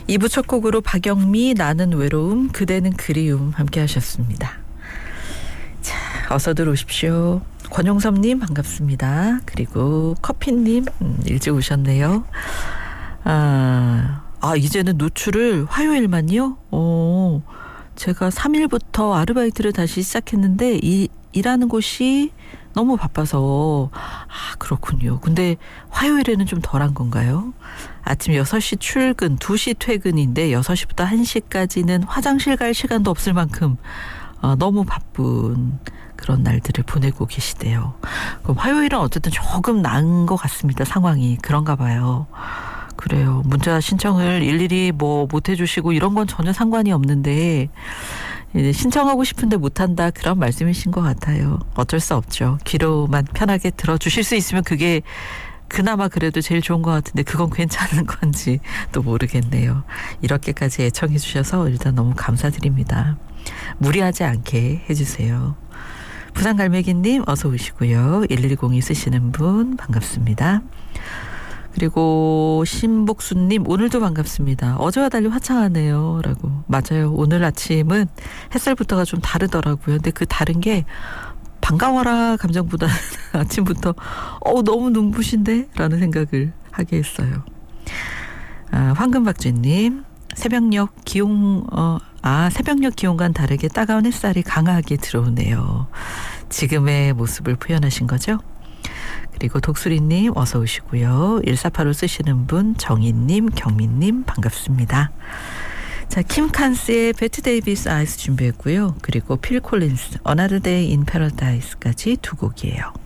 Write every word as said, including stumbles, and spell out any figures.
이 부 첫 곡으로 박영미 나는 외로움 그대는 그리움 함께 하셨습니다. 자, 어서 들어오십시오. 권용섭님 반갑습니다. 그리고 커피님 음, 일찍 오셨네요. 아, 아 이제는 노출을 화요일만요? 오, 제가 삼 일부터 아르바이트를 다시 시작했는데 이 일하는 곳이 너무 바빠서 아 그렇군요. 근데 화요일에는 좀 덜한 건가요? 아침 여섯 시 출근, 두 시 퇴근인데 여섯 시부터 한 시까지는 화장실 갈 시간도 없을 만큼 어, 너무 바쁜 그런 날들을 보내고 계시대요. 그럼 화요일은 어쨌든 조금 나은 것 같습니다. 상황이 그런가 봐요. 그래요. 문자 신청을 일일이 뭐 못 해주시고 이런 건 전혀 상관이 없는데 이제 신청하고 싶은데 못한다 그런 말씀이신 것 같아요. 어쩔 수 없죠. 귀로만 편하게 들어주실 수 있으면 그게 그나마 그래도 제일 좋은 것 같은데 그건 괜찮은 건지 또 모르겠네요. 이렇게까지 애청해 주셔서 일단 너무 감사드립니다. 무리하지 않게 해주세요. 부산갈매기님 어서 오시고요. 일일공이 쓰시는 분 반갑습니다. 그리고 신복수님 오늘도 반갑습니다. 어제와 달리 화창하네요 라고. 맞아요. 오늘 아침은 햇살부터가 좀 다르더라고요. 근데 그 다른 게 반가워라 감정보다 아침부터 어 너무 눈부신데 라는 생각을 하게 했어요. 아, 황금박쥐님 새벽녘 기온 어, 아 새벽녘 기온과는 다르게 따가운 햇살이 강하게 들어오네요. 지금의 모습을 표현하신 거죠? 그리고 독수리님 어서 오시고요. 일사팔오 쓰시는 분 정희님 경민님 반갑습니다. 자, 킴 칸스의 베트 데이비스 아이스 준비했고요. 그리고 필 콜린스 Another Day in Paradise까지 두 곡이에요.